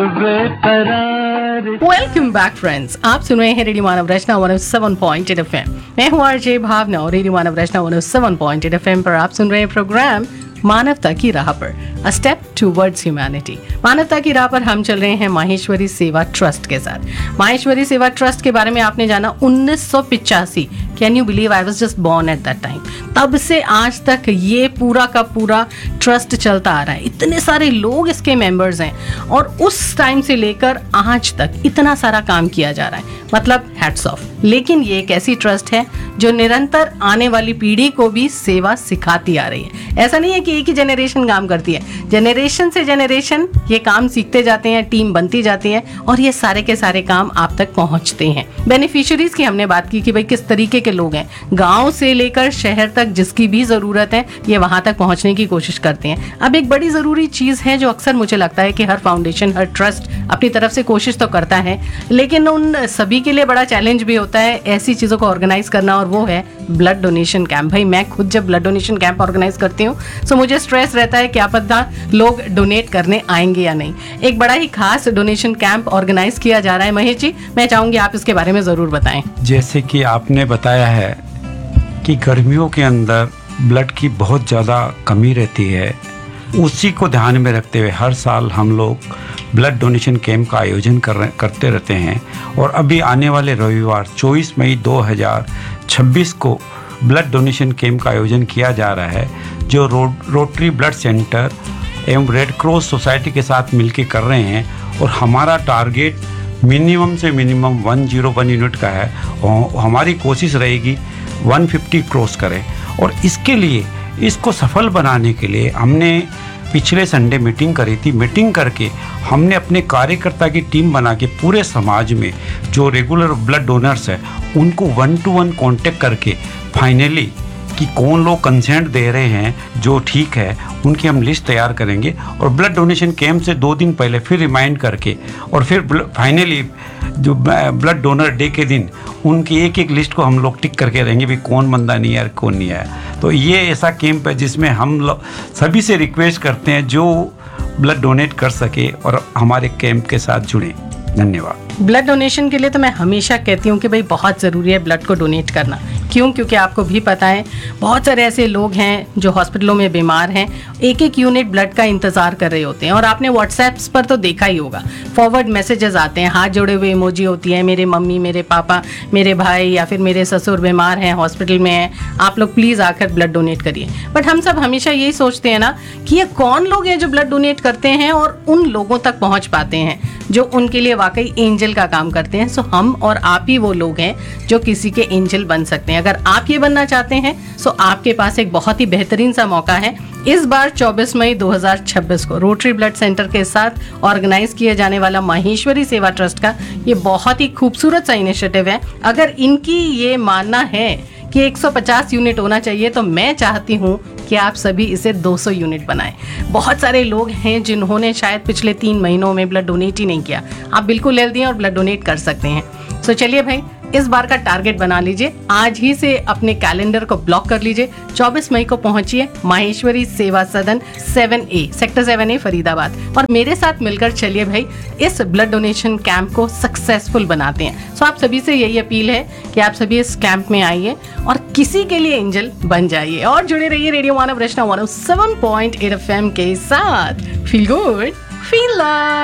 Welcome back friends, आप सुन रहे हैं रेडियो मानव रचना 107.8 FM। मैं हूँ आरजे भावना और रेडियो मानव रचना 107.8 FM पर आप सुन रहे हैं प्रोग्राम मानवता की राह पर, अ स्टेप टूवर्ड्स ह्यूमैनिटी। मानवता की राह पर हम चल रहे हैं माहेश्वरी सेवा ट्रस्ट के साथ। माहेश्वरी सेवा ट्रस्ट के बारे में आपने जाना 1985। Can you believe I was just born at that time. तब से आज तक ये पूरा का पूरा ट्रस्ट चलता आ रहा है। इतने सारे लोग इसके मेंबर्स हैं और उस टाइम से लेकर आज तक इतना सारा काम किया जा रहा है, मतलब हैट्स ऑफ। लेकिन ये एक ऐसी ट्रस्ट है जो निरंतर आने वाली पीढ़ी को भी सेवा सिखाती आ रही है। ऐसा नहीं है कि एक ही जनरेशन काम करती है, जनरेशन से जनरेशन ये काम सीखते जाते हैं, टीम बनती जाती है और ये सारे के सारे काम आप तक पहुंचते हैं। बेनिफिशियरीज की हमने बात की कि भाई किस तरीके के लोग हैं, गांव से लेकर शहर तक जिसकी भी जरूरत है ये वहां तक पहुंचने की कोशिश करते हैं। अब एक बड़ी जरूरी चीज है जो अक्सर मुझे लगता है कि हर फाउंडेशन, हर ट्रस्ट अपनी तरफ से कोशिश तो करता है, लेकिन उन सभी के लिए बड़ा चैलेंज भी होता है ऐसी चीजों को ऑर्गेनाइज करना, और वो है ब्लड डोनेशन कैंप। भाई मैं खुद जब ब्लड डोनेशन कैंप ऑर्गेनाइज करती हूँ तो मुझे स्ट्रेस रहता है क्या पता लोग डोनेट करने आएंगे या नहीं। एक बड़ा ही खास डोनेशन कैंप ऑर्गेनाइज किया जा रहा है। महेश जी, मैं चाहूंगी आप इसके बारे में जरूर बताएं। जैसे कि आपने बताया है कि गर्मियों के अंदर ब्लड की बहुत ज़्यादा कमी रहती है, उसी को ध्यान में रखते हुए हर साल हम लोग ब्लड डोनेशन कैंप का आयोजन करते रहते हैं। और अभी आने वाले रविवार 24 मई 2026 को ब्लड डोनेशन कैंप का आयोजन किया जा रहा है, जो रोटरी ब्लड सेंटर एवं रेड क्रॉस सोसाइटी के साथ मिलकर कर रहे हैं। और हमारा टारगेट मिनिमम से मिनिमम 101 यूनिट का है और हमारी कोशिश रहेगी 150 क्रॉस करें। और इसके लिए, इसको सफल बनाने के लिए हमने पिछले संडे मीटिंग करी थी। मीटिंग करके हमने अपने कार्यकर्ता की टीम बना के पूरे समाज में जो रेगुलर ब्लड डोनर्स हैं उनको 1-to-1 कांटेक्ट करके फाइनली कि कौन लोग कंसेंट दे रहे हैं जो ठीक है उनकी हम लिस्ट तैयार करेंगे। और ब्लड डोनेशन कैंप से 2 दिन पहले फिर रिमाइंड करके और फिर फाइनली जो ब्लड डोनर डे के दिन उनकी एक एक लिस्ट को हम लोग टिक करके रहेंगे भी कौन बंदा नहीं है कौन नहीं है। तो ये ऐसा कैंप है जिसमें हम लोग सभी से रिक्वेस्ट करते हैं जो ब्लड डोनेट कर सके और हमारे कैंप के साथ जुड़े। धन्यवाद। ब्लड डोनेशन के लिए तो मैं हमेशा कहती हूँ कि भाई बहुत ज़रूरी है ब्लड को डोनेट करना। क्यों? क्योंकि आपको भी पता है बहुत सारे ऐसे लोग हैं जो हॉस्पिटलों में बीमार हैं, एक एक यूनिट ब्लड का इंतज़ार कर रहे होते हैं। और आपने व्हाट्सएप्स पर तो देखा ही होगा, फॉरवर्ड मैसेजेस आते हैं, हाथ जोड़े हुए इमोजी होती है, मेरे मम्मी, मेरे पापा, मेरे भाई या फिर मेरे ससुर बीमार हैं, हॉस्पिटल में हैं, आप लोग प्लीज़ आकर ब्लड डोनेट करिए। बट हम सब हमेशा यही सोचते हैं ना कि ये कौन लोग हैं जो ब्लड डोनेट करते हैं और उन लोगों तक पहुँच पाते हैं जो उनके लिए वाकई एंजल का काम करते हैं। सो हम और आप ही वो लोग हैं जो किसी के एंजल बन सकते हैं। अगर आप ये बनना चाहते हैं तो आपके पास एक बहुत ही बेहतरीन सा मौका है। इस बार 24 मई 2026 को रोटरी ब्लड सेंटर के साथ ऑर्गेनाइज किया जाने वाला माहेश्वरी सेवा ट्रस्ट का ये बहुत ही खूबसूरत सा इनिशिएटिव है। अगर इनकी ये मानना है कि 150 यूनिट होना चाहिए तो मैं चाहती हूँ कि आप सभी इसे 200 यूनिट बनाएं। बहुत सारे लोग हैं जिन्होंने शायद पिछले 3 महीनों में ब्लड डोनेट ही नहीं किया। आप बिल्कुल हेल्दी हैं और ब्लड डोनेट कर सकते हैं। सो चलिए भाई, इस बार का टारगेट बना लीजिए, आज ही से अपने कैलेंडर को ब्लॉक कर लीजिए। 24 मई को पहुंचिए माहेश्वरी सेवा सदन 7A, सेक्टर 7A फरीदाबाद, और मेरे साथ मिलकर चलिए भाई इस ब्लड डोनेशन कैंप को सक्सेसफुल बनाते हैं। सो आप सभी से यही अपील है कि आप सभी इस कैंप में आइए और किसी के लिए एंजल बन जाइए। और जुड़े रहिए रेडियो मानव रचना 107.8 FM के साथ। Feel good, feel like.